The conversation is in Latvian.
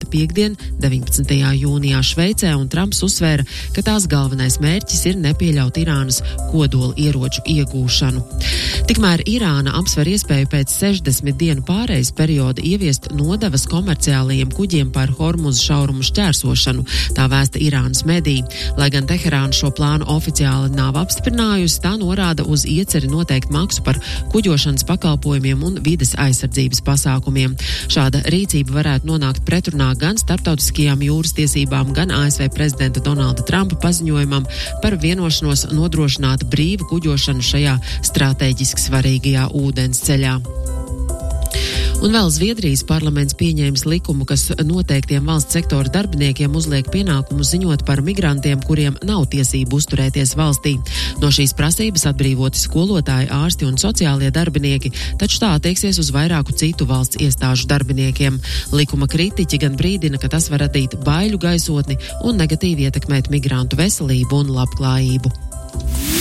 piekdien, 19. jūnijā Šveicē, un Trumps uzsvēra, ka tās galvenais mērķis ir nepieļaut Irānas kodola ieroču iegūšanu. Tikmēr Irāna apsver iespēju pēc 60 dienu pārejas perioda ieviest nodevas komerciālajiem kuģiem par Hormuza šaurumu šķērsošanu, tā vēsta Irānas mediji. Lai gan Teherāna šo plānu oficiāli nav apstiprinājusi, tā norāda uz ieceri noteikt maksu par kuģošanas pakalpojumiem un vides aizsardzības pasākumiem. Šāda rīcība varētu nonākt pretrunā gan starptautiskajām jūras tiesībām, gan ASV prezidenta Donalda Trumpa paziņojumam par vienošanos nodrošināt brīvu kuģošanu šajā stratēģiski svarīgajā ūdens ceļā. Un vēl Zviedrijas parlaments pieņēmis likumu, kas noteiktiem valsts sektora darbiniekiem uzliek pienākumu ziņot par migrantiem, kuriem nav tiesību uzturēties valstī. No šīs prasības atbrīvoti skolotāji, ārsti un sociālie darbinieki, taču tā attieksies uz vairāku citu valsts iestāžu darbiniekiem. Likuma kritiķi gan brīdina, ka tas var radīt baiļu gaisotni un negatīvi ietekmēt migrantu veselību un labklājību.